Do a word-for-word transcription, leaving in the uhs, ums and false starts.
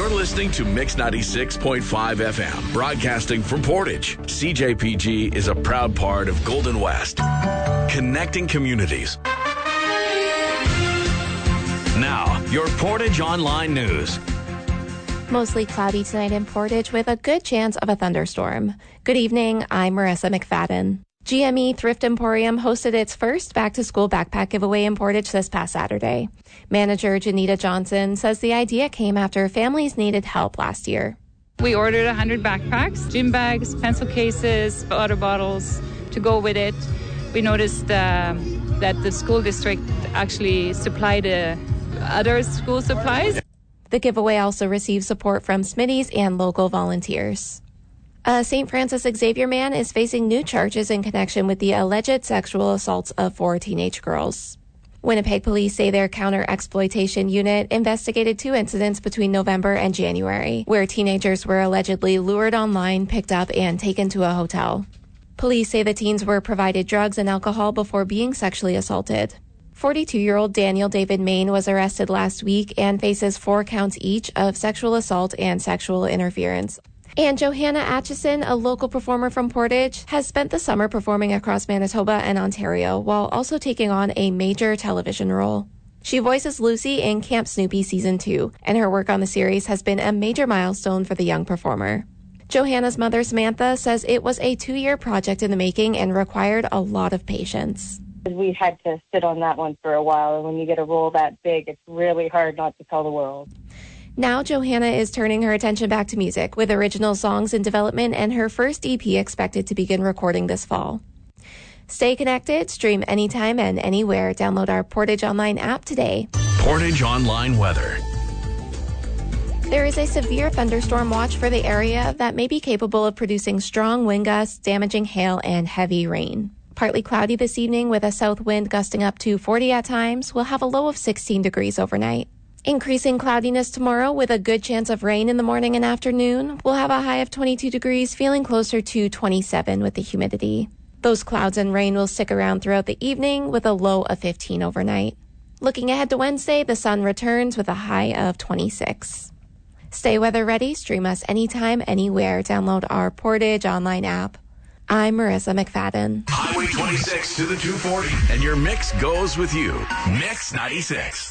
You're listening to Mix ninety-six point five F M, broadcasting from Portage. C J P G is a proud part of Golden West, connecting communities. Now, your Portage Online News. Mostly cloudy tonight in Portage with a good chance of a thunderstorm. Good evening, I'm Marissa McFadden. G M E Thrift Emporium hosted its first back-to-school backpack giveaway in Portage this past Saturday. Manager Janita Johnson says the idea came after families needed help last year. We ordered one hundred backpacks, gym bags, pencil cases, water bottles to go with it. We noticed uh, that the school district actually supplied uh, other school supplies. The giveaway also received support from Smitty's and local volunteers. A Saint Francis Xavier man is facing new charges in connection with the alleged sexual assaults of four teenage girls. Winnipeg police say their counter-exploitation unit investigated two incidents between November and January, where teenagers were allegedly lured online, picked up, and taken to a hotel. Police say the teens were provided drugs and alcohol before being sexually assaulted. forty-two-year-old Daniel David Main was arrested last week and faces four counts each of sexual assault and sexual interference. And Johanna Atchison, a local performer from Portage, has spent the summer performing across Manitoba and Ontario while also taking on a major television role. She voices Lucy in Camp Snoopy Season two, and her work on the series has been a major milestone for the young performer. Johanna's mother, Samantha, says it was a two-year project in the making and required a lot of patience. We had to sit on that one for a while, and when you get a role that big, it's really hard not to tell the world. Now Johanna is turning her attention back to music, with original songs in development and her first E P expected to begin recording this fall. Stay connected, stream anytime and anywhere. Download our Portage Online app today. Portage Online weather. There is a severe thunderstorm watch for the area that may be capable of producing strong wind gusts, damaging hail, and heavy rain. Partly cloudy this evening with a south wind gusting up to forty at times. We'll have a low of sixteen degrees overnight. Increasing cloudiness tomorrow with a good chance of rain in the morning and afternoon. We'll have a high of twenty-two degrees, feeling closer to twenty-seven with the humidity. Those clouds and rain will stick around throughout the evening with a low of fifteen overnight. Looking ahead to Wednesday, the sun returns with a high of twenty-six. Stay weather ready. Stream us anytime, anywhere. Download our Portage Online app. I'm Marissa McFadden. Highway twenty-six to the two forty, and your mix goes with you. Mix ninety-six.